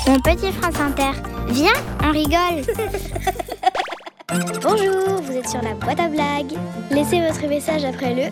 Mon petit France Inter, viens, on rigole. Bonjour, vous êtes sur la boîte à blagues. Laissez votre message après le...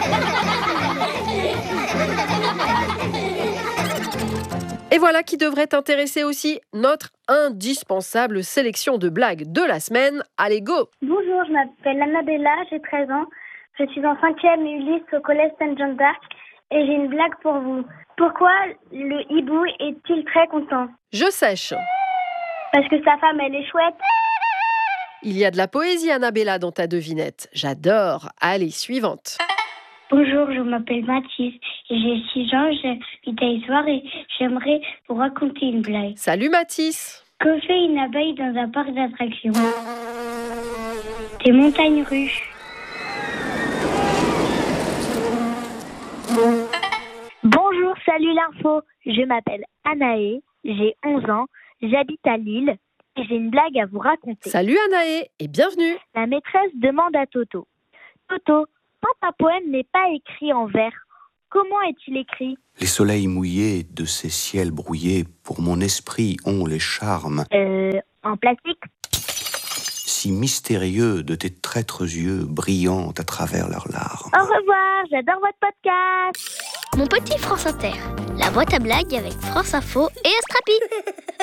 Et voilà qui devrait intéresser aussi notre indispensable sélection de blagues de la semaine. Allez, go! Bonjour, je m'appelle Annabella, j'ai 13 ans. Je suis en 5e Ulysse au collège Saint-Jean d'Arc et j'ai une blague pour vous. Pourquoi le hibou est-il très content? Je sèche. Parce que sa femme, elle est chouette. Il y a de la poésie, Annabella, dans ta devinette. J'adore. Allez, suivante. Bonjour, je m'appelle Mathis et j'ai 6 ans, j'habite à Issoire et j'aimerais vous raconter une blague. Salut Mathis. Que fait une abeille dans un parc d'attractions? Des montagnes russes. Bonjour, salut l'info. Je m'appelle Anaë, j'ai 11 ans, j'habite à Lille et j'ai une blague à vous raconter. Salut Anaë et bienvenue. La maîtresse demande à Toto. Toto, quand un poème n'est pas écrit en vers, comment est-il écrit? Les soleils mouillés de ces ciels brouillés, pour mon esprit ont les charmes En plastique? si mystérieux de tes traîtres yeux brillant à travers leurs larmes. Au revoir, j'adore votre podcast. Mon petit France Inter, la boîte à blagues avec France Info et Astrapi.